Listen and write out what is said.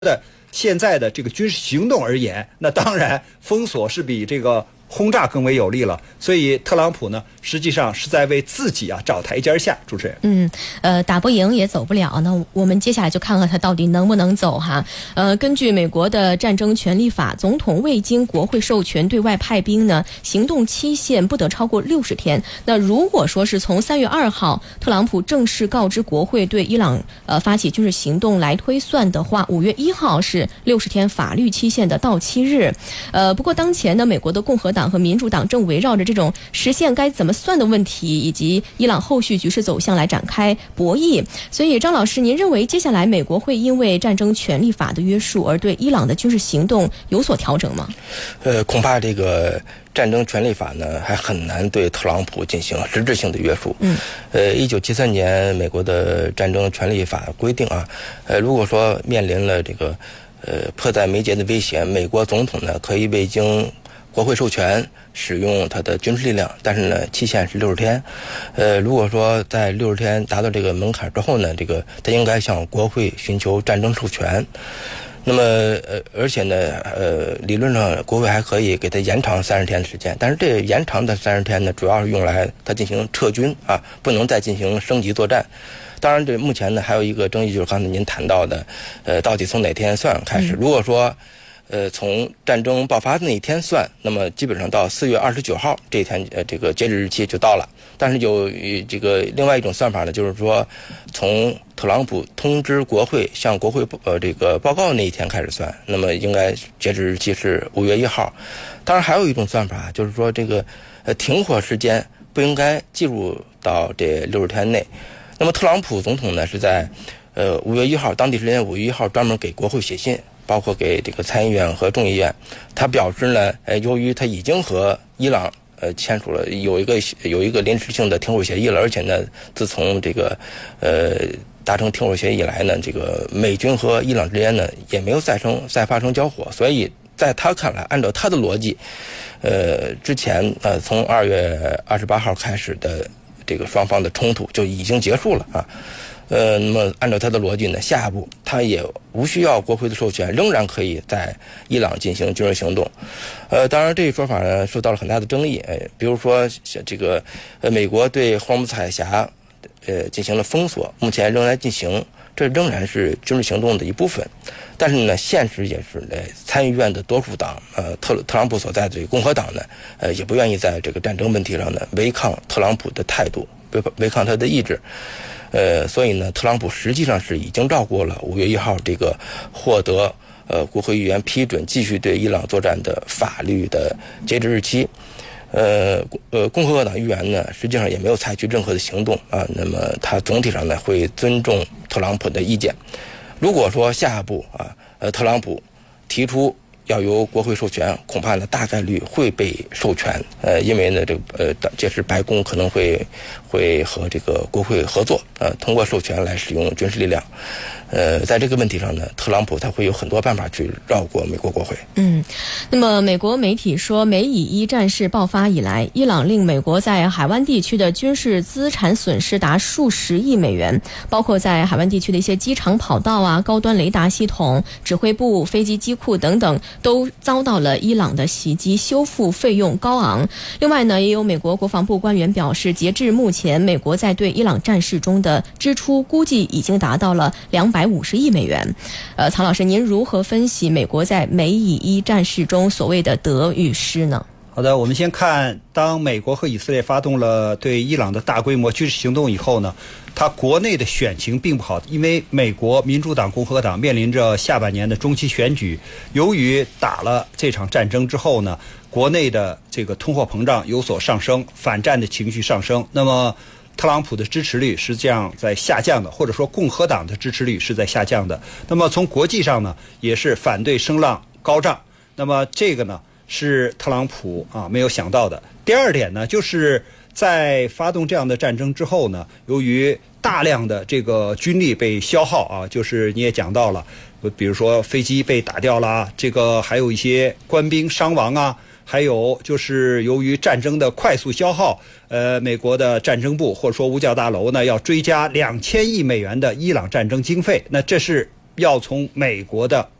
的现在的这个军事行动而言，那当然封锁是比这个轰炸更为有利了，所以特朗普呢，实际上是在为自己找台阶下。主持人， 打不赢也走不了，那我们接下来就看看他到底能不能走哈。根据美国的战争权利法，总统未经国会授权对外派兵呢，行动期限不得超过60天。那如果说是从3月2号特朗普正式告知国会对伊朗发起军事行动来推算的话，5月1号是60天法律期限的到期日。不过当前呢，美国的共和党和民主党正围绕着这种时限该怎么算的问题，以及伊朗后续局势走向来展开博弈。所以张老师，您认为接下来美国会因为战争权利法的约束而对伊朗的军事行动有所调整吗？ 恐怕这个战争权利法呢还很难对特朗普进行实质性的约束。1973年美国的战争权利法规定如果说面临了这个迫在眉睫的威胁，美国总统呢可以未经国会授权使用他的军事力量，但是呢期限是60天。如果说在60天达到这个门槛之后呢，他应该向国会寻求战争授权。那么而且呢理论上国会还可以给他延长30天的时间，但是这延长的30天呢主要是用来他进行撤军不能再进行升级作战。当然这目前呢还有一个争议，就是刚才您谈到的到底从哪天算开始。如果说从战争爆发的那一天算，那么基本上到4月29号这一天这个截止日期就到了。但是有这个另外一种算法呢，就是说从特朗普通知国会向国会这个报告那一天开始算，那么应该截止日期是5月1号。当然还有一种算法，就是说这个停火时间不应该计入到这60天内。那么特朗普总统呢是在5月1号当地时间5月1号专门给国会写信，包括给这个参议院和众议院，他表示呢由于他已经和伊朗签署了有一个临时性的停火协议了，而且呢自从这个达成停火协议以来呢，这个美军和伊朗之间呢也没有再发生交火，所以在他看来，按照他的逻辑之前从2月28号开始的这个双方的冲突就已经结束了那么按照他的逻辑呢，下一步他也无需要国会的授权，仍然可以在伊朗进行军事行动。当然这一说法呢受到了很大的争议。比如说这个美国对霍尔木兹海峡进行了封锁，目前仍然进行，这仍然是军事行动的一部分。但是呢，现实也是参议院的多数党特朗普所在的共和党呢也不愿意在这个战争问题上呢违抗特朗普的态度，违抗他的意志。所以呢，特朗普实际上是已经绕过了5月1号这个获得国会议员批准继续对伊朗作战的法律的截止日期。共和党议员呢实际上也没有采取任何的行动那么他总体上呢会尊重特朗普的意见。如果说下一步特朗普提出要由国会授权，恐怕呢大概率会被授权。因为呢届时白宫可能会和这个国会合作通过授权来使用军事力量。在这个问题上呢，特朗普他会有很多办法去绕过美国国会。 那么美国媒体说，美以伊战事爆发以来，伊朗令美国在海湾地区的军事资产损失达数十亿美元，包括在海湾地区的一些机场跑道高端雷达系统、指挥部、飞机机库等等，都遭到了伊朗的袭击，修复费用高昂。另外呢，也有美国国防部官员表示，截至目前，美国在对伊朗战事中的支出估计已经达到了250亿美元。曹老师，您如何分析美国在美以伊战事中所谓的得与失呢？ 好的，我们先看，当美国和以色列发动了对伊朗的大规模军事行动以后呢，它国内的选情并不好，因为美国民主党、共和党面临着下半年的中期选举，由于打了这场战争之后呢，国内的这个通货膨胀有所上升，反战的情绪上升，那么特朗普的支持率实际上在下降的，或者说共和党的支持率是在下降的。那么从国际上呢，也是反对声浪高涨。那么这个呢是特朗普没有想到的。第二点呢，就是在发动这样的战争之后呢，由于大量的这个军力被消耗就是你也讲到了，比如说飞机被打掉了，这个还有一些官兵伤亡还有就是由于战争的快速消耗，美国的战争部或者说五角大楼呢要追加2000亿美元的伊朗战争经费，那这是要从美国的